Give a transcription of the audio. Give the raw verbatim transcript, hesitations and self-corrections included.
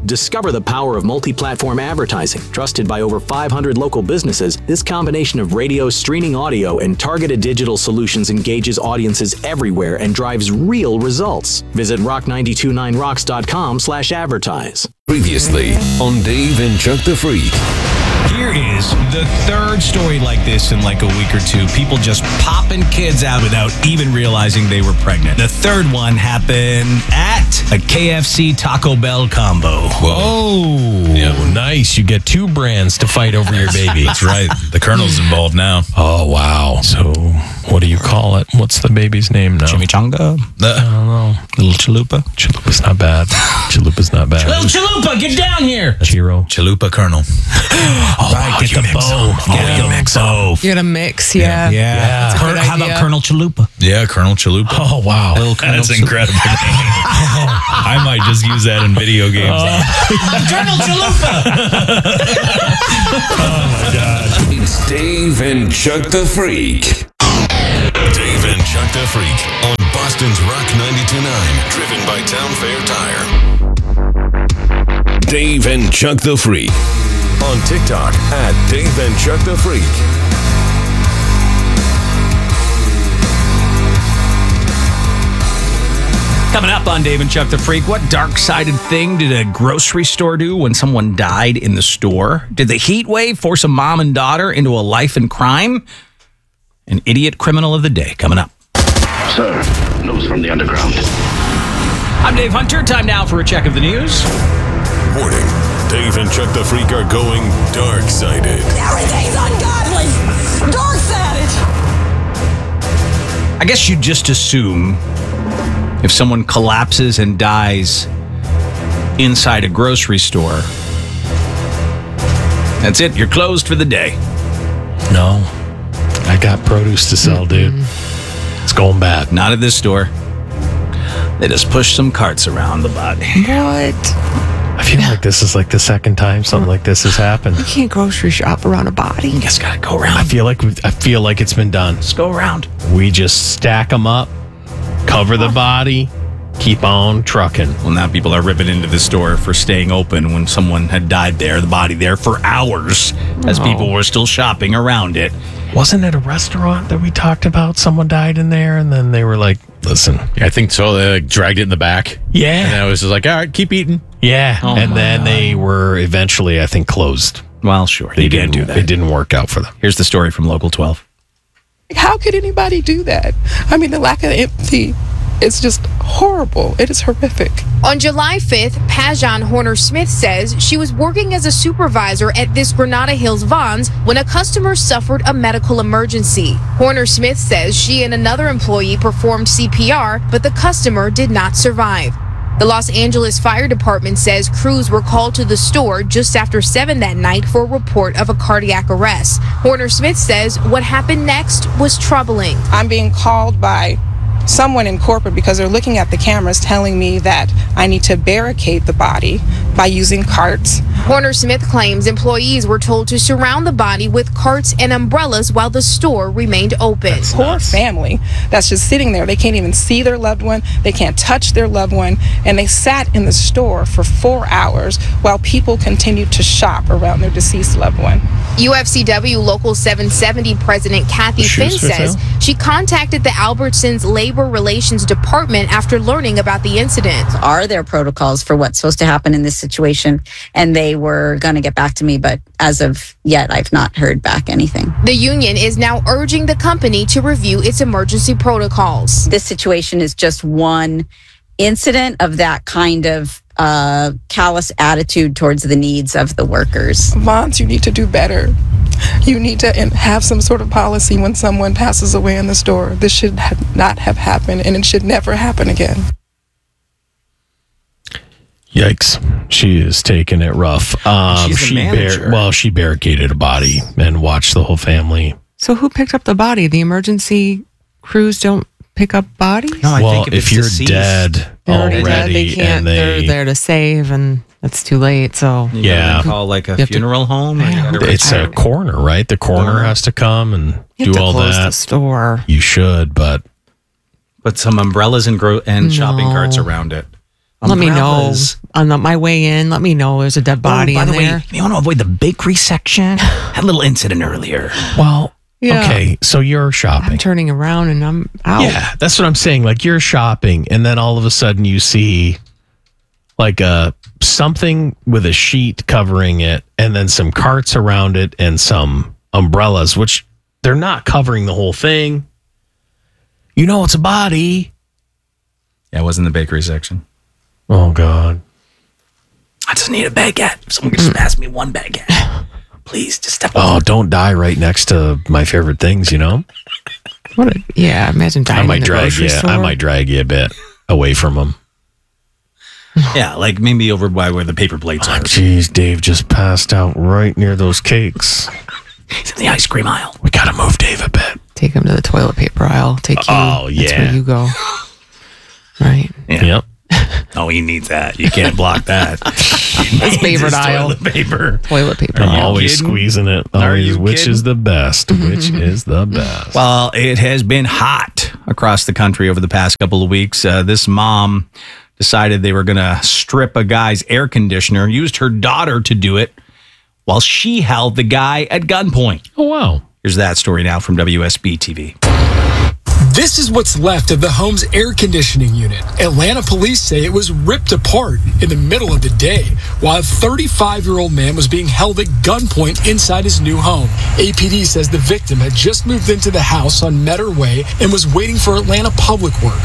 Discover the power of multi-platform advertising. Trusted by over five hundred local businesses, this combination of radio, streaming audio, and targeted digital solutions engages audiences everywhere and drives real results. Visit rock nine two nine rocks dot com slash advertise. Previously on Dave and Chuck the Freak. Here is the third story like this in like a week or two. People just popping kids out without even realizing they were pregnant. The third one happened at a K F C Taco Bell combo. Whoa. Yeah, nice. You get two brands to fight over your baby. That's right. The Colonel's involved now. Oh, wow. So what do you call it? What's the baby's name now? Chimichanga? The, I don't know. Little Chalupa? Chalupa's not bad. Chalupa's not bad. Little Chalupa, get down here. Chiro. Chalupa Colonel. Oh, right, wow, get you the mix bow. them. Get Oh, the you mix them. bow. You got to mix, yeah. Yeah. yeah. That's a Col- good How about idea. Colonel Chalupa? Yeah, Colonel Chalupa. Oh, wow. Little Colonel That's Chalupa. incredible. I might just use that in video games. Uh, Colonel Chalupa. Oh, my gosh. It's Dave and Chuck the Freak. Dave and Chuck the Freak on Boston's Rock ninety-two point nine, driven by Town Fair Tire. Dave and Chuck the Freak. On TikTok at Dave and Chuck the Freak. Coming up on Dave and Chuck the Freak, what dark-sided thing did a grocery store do when someone died in the store? Did the heat wave force a mom and daughter into a life in crime? An idiot criminal of the day coming up. Sir, news from the underground. I'm Dave Hunter. Time now for a check of the news. Warning, Dave and Chuck the Freak are going dark-sided. Everything's ungodly. Dark-sided. I guess you'd just assume if someone collapses and dies inside a grocery store, that's it. You're closed for the day. No. I got produce to sell, dude. It's going bad. Not at this store. They just push some carts around the body. What? I feel like this is like the second time something like this has happened. You can't grocery shop around a body. You just gotta go around. I feel like we- I feel like it's been done. Just go around. We just stack them up, cover the body, keep on trucking. Well, now people are ripping into the store for staying open when someone had died there, the body there for hours, as people were still shopping around it. Wasn't it a restaurant that we talked about? Someone died in there, and then they were like, listen. I think so. They like, dragged it in the back. Yeah. And I was just like, all right, keep eating. Yeah. Oh and my then God. they were eventually, I think, closed. Well, sure. They you can't didn't do that. It didn't work out for them. Here's the story from Local twelve. How could anybody do that? I mean, the lack of empathy is just horrible. It is horrific. On July fifth, Pajan Horner-Smith says she was working as a supervisor at this Granada Hills Vons when a customer suffered a medical emergency. Horner-Smith says she and another employee performed C P R, but the customer did not survive. The Los Angeles Fire Department says crews were called to the store just after seven that night for a report of a cardiac arrest. Horner-Smith says what happened next was troubling. I'm being called by someone in corporate because they're looking at the cameras telling me that I need to barricade the body by using carts. Horner-Smith claims employees were told to surround the body with carts and umbrellas while the store remained open. Poor family that's just sitting there. They can't even see their loved one. They can't touch their loved one. And they sat in the store for four hours while people continued to shop around their deceased loved one. U F C W Local seven seventy President Kathy Finn Shoes for says sale? she contacted the Albertsons Labor Relations Department after learning about the incident. Are there protocols for what's supposed to happen in this situation? And they were going to get back to me, but as of yet, I've not heard back anything. The union is now urging the company to review its emergency protocols. This situation is just one incident of that kind of uh, callous attitude towards the needs of the workers. Vons, you need to do better. You need to have some sort of policy when someone passes away in the store. This should have not have happened, and it should never happen again. Yikes. She is taking it rough. Um, She's the she manager. well, she barricaded a body and watched the whole family. So who picked up the body? The emergency crews don't pick up bodies? No, I well, think if, if, it's you're deceased, dead They're already, dead. They can't. and they, They're there to save, and it's too late. So you Yeah. gotta call like a You have to- funeral home. Or you Yeah. gotta it's a retire. coroner, right? The coroner Coroner. has to come and you have do to all close the that. store. You should, but Put some umbrellas and gro- and shopping No. carts around it. Let me know umbrellas. on the, my way in. Let me know there's a dead body oh, by in the there. way, you want to avoid the bakery section? Had a little incident earlier. Well, Yeah. okay, so you're I'm shopping. turning around and I'm out. Yeah, that's what I'm saying. Like you're shopping, and then all of a sudden you see like a something with a sheet covering it, and then some carts around it, and some umbrellas, which they're not covering the whole thing. You know, it's a body. Yeah, it was in the bakery section. Oh God! I just need a baguette. If someone could just pass me one baguette, please, just step. Oh, don't die right next to my favorite things. You know. What? A, yeah, imagine dying. I might in the drag grocery you. store. I might drag you a bit away from them. Yeah, like maybe over by where the paper plates are. Jeez, Dave just passed out right near those cakes. He's in the ice cream aisle. We gotta move Dave a bit. Take him to the toilet paper aisle. Take you. Oh, That's yeah. where you go. Right. Yeah. Yep. Oh, he needs that. You can't block that. His favorite aisle. Toilet paper. Toilet paper. I'm Are you always kidding? squeezing it. Are Always, you which kidding? is the best? Which is the best? Well, it has been hot across the country over the past couple of weeks. Uh, this mom decided they were going to strip a guy's air conditioner, used her daughter to do it while she held the guy at gunpoint. Oh, wow. Here's that story now from W S B T V. This is what's left of the home's air conditioning unit. Atlanta police say it was ripped apart in the middle of the day while a thirty-five-year-old man was being held at gunpoint inside his new home. A P D says the victim had just moved into the house on Metter Way and was waiting for Atlanta Public Works.